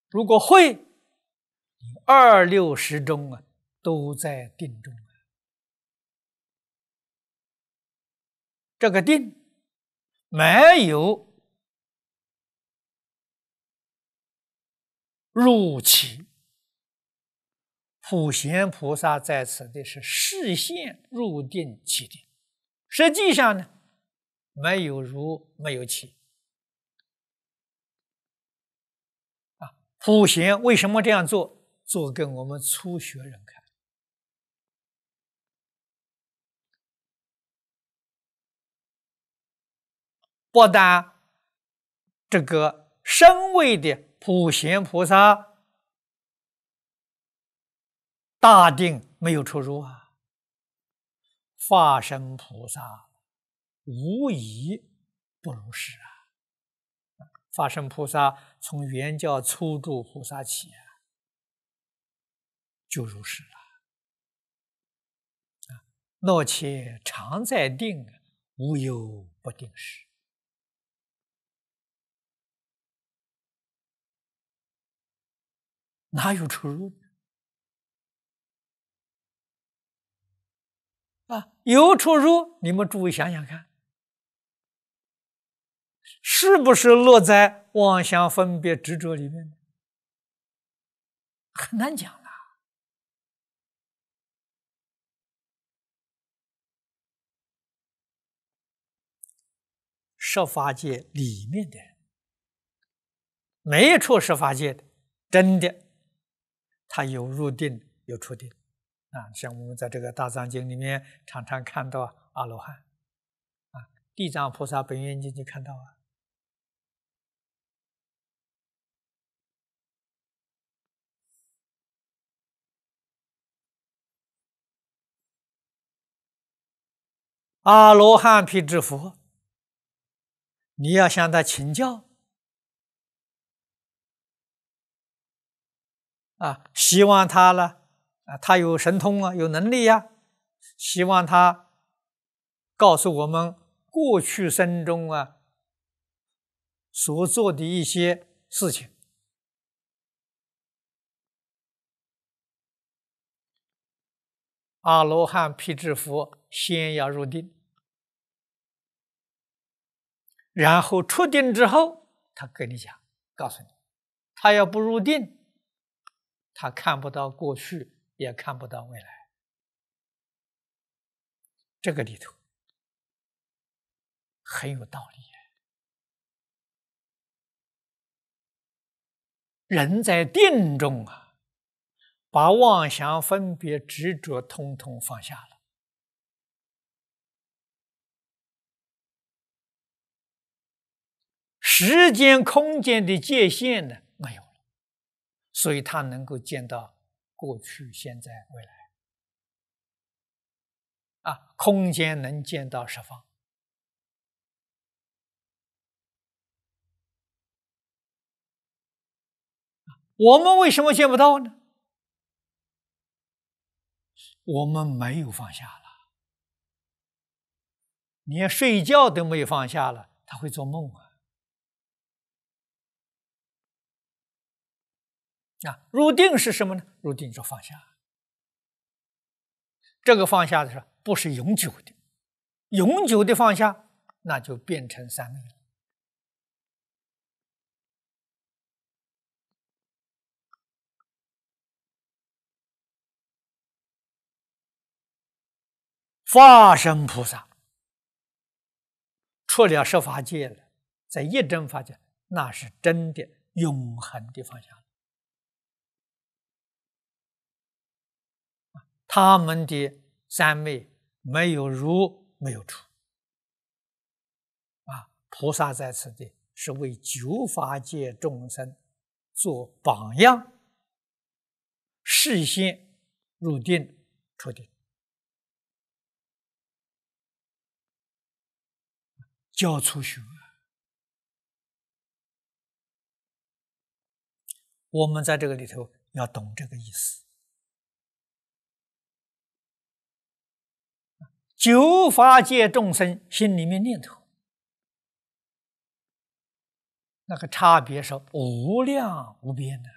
如果会，二六时中啊，都在定中。这个定没有入起，普贤菩萨在此的是示现入定起定，实际上呢，没有入，没有起。普贤为什么这样做？做给我们初学人看。不但这个身位的普贤菩萨大定没有出入啊，化身菩萨无疑不如是啊。化身菩萨从原教初住菩萨起啊，就如是了。若且常在定，无有不定时。哪有出入啊？有出入，你们注意想想看，是不是落在妄想分别执着里面？很难讲了。十法界里面的人，没一处十法界的，真的，他有入定，有出定啊。像我们在这个大藏经里面常常看到阿罗汉啊，地藏菩萨本愿经就看到啊。阿罗汉辟支佛，你要向他请教啊，希望他了啊，他有神通啊，有能力呀，希望他告诉我们过去生中啊所做的一些事情。阿罗汉辟支佛先要入定，然后出定之后，他跟你讲，告诉你，他要不入定，他看不到过去，也看不到未来。这个里头很有道理。人在定中啊，把妄想分别执着通通放下了，时间空间的界限呢没有了，所以他能够见到过去、现在、未来啊，空间能见到十方。我们为什么见不到呢？我们没有放下了，连睡觉都没有放下了，他会做梦啊！入定是什么呢？入定就放下。这个放下的时候不是永久的，永久的放下，那就变成三昧了。化身菩萨出了十法界了，在一真法界，那是真的永恒的放下了。他们的三昧没有入，没有出啊！菩萨在此地是为九法界众生做榜样，示现入定出定，教初学。我们在这个里头要懂这个意思。九法界众生心里面念头，那个差别是无量无边的。